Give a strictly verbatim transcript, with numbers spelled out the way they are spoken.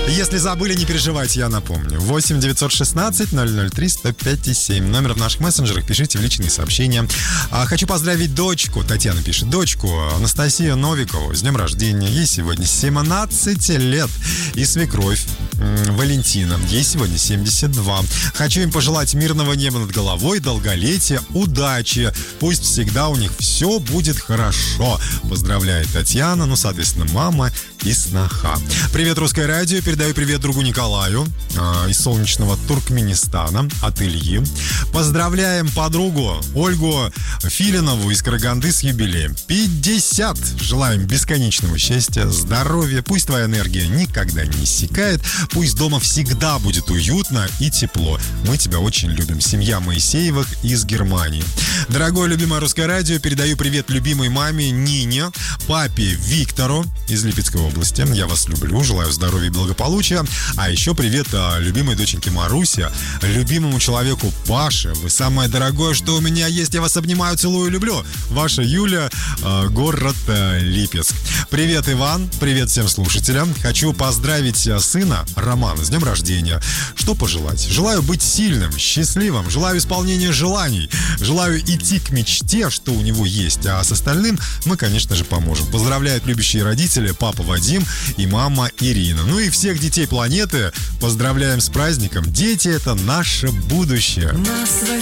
Если забыли, не переживайте, я напомню. восемь девятьсот шестнадцать ноль ноль три сто пять семь. Номер в наших мессенджерах. Пишите в личные сообщения. А, хочу поздравить дочку. Татьяна пишет. Дочку Анастасию Новикову с днем рождения. Ей сегодня семнадцать лет. И свекровь м, Валентина. Ей сегодня семьдесят два. Хочу им пожелать мирного неба над головой, долголетия, удачи. Пусть всегда у них все будет хорошо. Поздравляет Татьяна. Ну, соответственно, мама и сноха. Привет, Русское радио. Передаю привет другу Николаю э, из солнечного Туркменистана от Ильи. Поздравляем подругу Ольгу Филинову из Караганды с юбилеем. пятьдесят. Желаем бесконечного счастья, здоровья. Пусть твоя энергия никогда не иссякает. Пусть дома всегда будет уютно и тепло. Мы тебя очень любим. Семья Моисеевых из Германии. Дорогое любимое Русское радио, передаю привет любимой маме Нине, папе Виктору из Липецкой области. Я вас люблю, желаю здоровья и благополучия. А еще привет а, любимой доченьке Марусе, любимому человеку Паше. Вы самое дорогое, что у меня есть. Я вас обнимаю, целую, люблю. Ваша Юля, а, город а, Липецк. Привет, Иван. Привет всем слушателям. Хочу поздравить а, сына Романа с днем рождения. Что пожелать? Желаю быть сильным, счастливым. Желаю исполнения желаний. Желаю идти к мечте, что у него есть. А с остальным мы, конечно же, поможем. Поздравляют любящие родители, папа Вадим и мама Ирина. Ну и всех детей планеты поздравляем с праздником. Дети — это наше будущее.